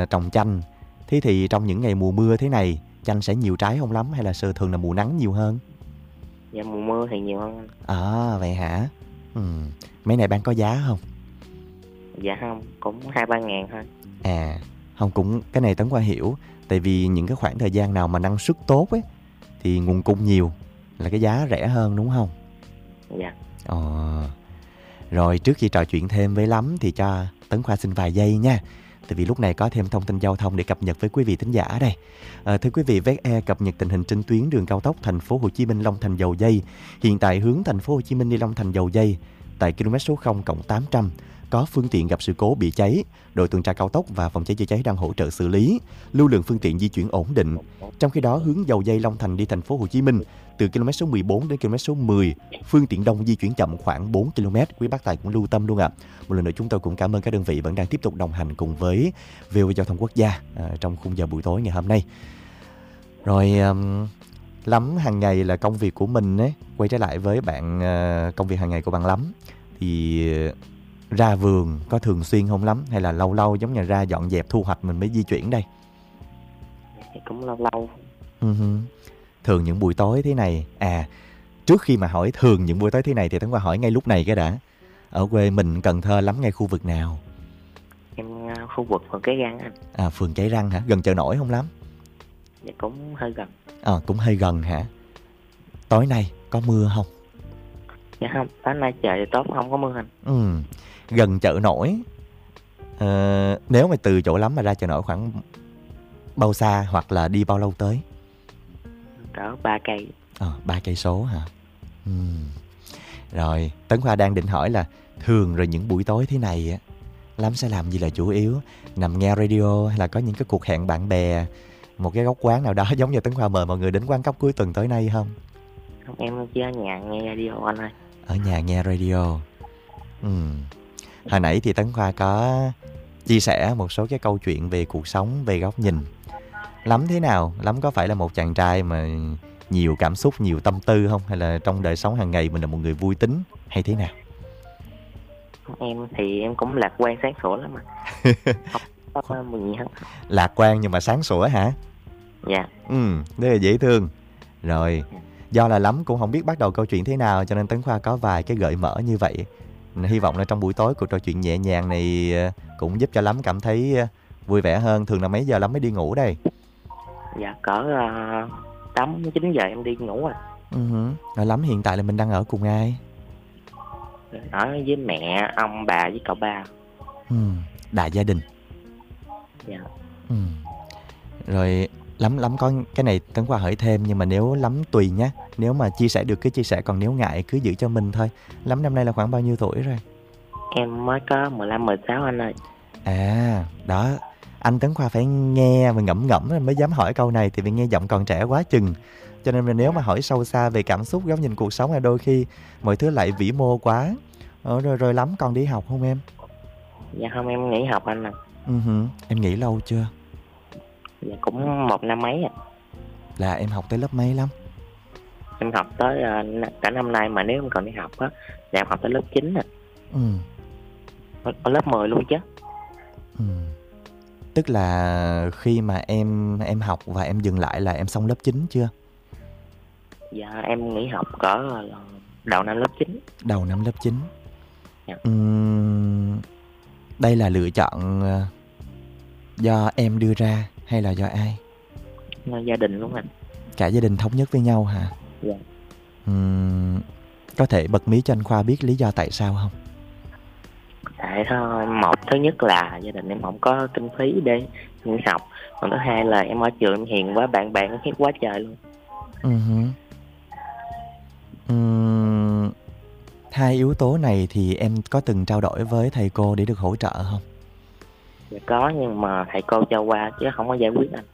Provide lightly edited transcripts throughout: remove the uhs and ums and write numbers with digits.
trồng chanh. Thế thì trong những ngày mùa mưa thế này, chanh sẽ nhiều trái không lắm hay là thường là mùa nắng nhiều hơn? Dạ mùa mưa thì nhiều hơn. Vậy hả? Mấy này bán có giá không? Dạ không, cũng 2-3 ngàn thôi. Không, cũng cái này Tấn Khoa hiểu. Tại vì những cái khoảng thời gian nào mà năng suất tốt ấy thì nguồn cung nhiều là cái giá rẻ hơn đúng không? Dạ. Rồi trước khi trò chuyện thêm với Lắm thì cho Tấn Khoa xin vài giây nha. Tại vì lúc này có thêm thông tin giao thông để cập nhật với quý vị thính giả đây. Thưa quý vị, Vec cập nhật tình hình trên tuyến đường cao tốc thành phố Hồ Chí Minh Long Thành Dầu Giây. Hiện tại hướng thành phố Hồ Chí Minh đi Long Thành Dầu Giây tại km số 0+800 có phương tiện gặp sự cố bị cháy. Đội tuần tra cao tốc và phòng cháy chữa cháy đang hỗ trợ xử lý. Lưu lượng phương tiện di chuyển ổn định. Trong khi đó hướng Dầu Giây Long Thành đi thành phố Hồ Chí Minh từ km số 14 đến km số 10, phương tiện đông di chuyển chậm khoảng 4 km. Quý bác tài cũng lưu tâm luôn ạ. Một lần nữa chúng tôi cũng cảm ơn các đơn vị vẫn đang tiếp tục đồng hành cùng với VOV Giao thông Quốc gia trong khung giờ buổi tối ngày hôm nay. Rồi Lắm hàng ngày là công việc của mình ấy, quay trở lại với bạn, công việc hàng ngày của bạn Lắm thì ra vườn có thường xuyên không Lắm, hay là lâu lâu giống như ra dọn dẹp thu hoạch mình mới di chuyển đây? Thì cũng lâu lâu. Thường những buổi tối thế này, trước khi mà hỏi thường những buổi tối thế này thì Tấn Khoa hỏi ngay lúc này cái đã. Ở quê mình Cần Thơ Lắm ngay khu vực nào? Em khu vực phường Cái Răng anh. Phường Cái Răng hả? Gần chợ nổi không Lắm? Dạ cũng hơi gần. Cũng hơi gần hả? Tối nay có mưa không? Dạ không, tối nay trời tốt, không có mưa anh. Gần chợ nổi. Nếu mà từ chỗ Lắm mà ra chợ nổi khoảng bao xa hoặc là đi bao lâu tới? Cỡ 3 cây. 3 cây số hả? Rồi Tấn Khoa đang định hỏi là thường rồi những buổi tối thế này á, Lắm sẽ làm gì là chủ yếu? Nằm nghe radio hay là có những cái cuộc hẹn bạn bè, một cái góc quán nào đó giống như Tấn Khoa mời mọi người đến quán cóc cuối tuần tối nay không? Không, em chỉ ở nhà nghe radio anh ơi. Ở nhà nghe radio. Hồi nãy thì Tấn Khoa có chia sẻ một số cái câu chuyện về cuộc sống, về góc nhìn. Lắm thế nào? Lắm có phải là một chàng trai mà nhiều cảm xúc, nhiều tâm tư không? Hay là trong đời sống hàng ngày mình là một người vui tính hay thế nào? Em thì em cũng lạc quan sáng sủa lắm mà. Không có mừng gì hết. Lạc quan nhưng mà sáng sủa hả? Dạ. Rất là dễ thương. Rồi, do là Lắm cũng không biết bắt đầu câu chuyện thế nào cho nên Tấn Khoa có vài cái gợi mở như vậy. Hy vọng là trong buổi tối cuộc trò chuyện nhẹ nhàng này cũng giúp cho Lắm cảm thấy vui vẻ hơn. Thường là mấy giờ Lắm mới đi ngủ đây? Dạ cỡ 8-9 giờ em đi ngủ rồi. Rồi Lắm hiện tại là mình đang ở cùng ai? Ở với mẹ, ông, bà với cậu ba. Đại gia đình. Dạ. Rồi Lắm có cái này Tấn Khoa hỏi thêm, nhưng mà nếu Lắm tùy nhé. Nếu mà chia sẻ được cứ chia sẻ, còn nếu ngại cứ giữ cho mình thôi. Lắm năm nay là khoảng bao nhiêu tuổi rồi? Em mới có 15-16 anh ơi. Đó. Anh Tấn Khoa phải nghe và ngẫm mới dám hỏi câu này, thì vì nghe giọng còn trẻ quá chừng. Cho nên là nếu mà hỏi sâu xa về cảm xúc, góc nhìn cuộc sống là đôi khi mọi thứ lại vĩ mô quá. Rồi Lắm còn đi học không em? Dạ không, em nghỉ học anh ạ. Em nghỉ lâu chưa? Dạ cũng 1 năm mấy ạ. Là em học tới lớp mấy Lắm? Em học tới cả năm nay, mà nếu em còn đi học á thì em học tới lớp 9 ạ. Ở lớp 10 luôn chứ. Tức là khi mà em học và em dừng lại là em xong lớp 9 chưa? Dạ em nghỉ học cỡ đầu năm lớp 9. Đầu năm lớp 9. Dạ. Đây là lựa chọn do em đưa ra hay là do ai? Gia đình luôn anh. Cả gia đình thống nhất với nhau hả? Dạ. Có thể bật mí cho anh Khoa biết lý do tại sao không? Tại thôi, thứ nhất là gia đình em không có kinh phí để nghỉ học. Còn thứ hai là em ở trường em hiền quá, bạn nó hiếp quá trời luôn. Hai yếu tố này thì em có từng trao đổi với thầy cô để được hỗ trợ không? Dạ có, nhưng mà thầy cô cho qua chứ không có giải quyết anh.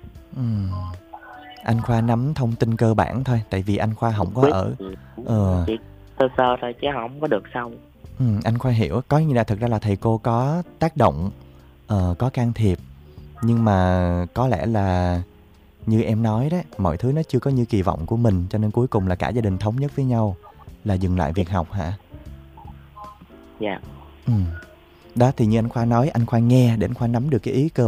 Anh Khoa nắm thông tin cơ bản thôi, tại vì anh Khoa không có ở chỉ sơ thôi chứ không có được sâu. Anh Khoa hiểu, có nghĩa là thực ra là thầy cô có tác động, có can thiệp, nhưng mà có lẽ là như em nói đấy, mọi thứ nó chưa có như kỳ vọng của mình, cho nên cuối cùng là cả gia đình thống nhất với nhau là dừng lại việc học hả? Dạ. Đó thì như anh Khoa nói, anh Khoa nghe để anh Khoa nắm được cái ý cơ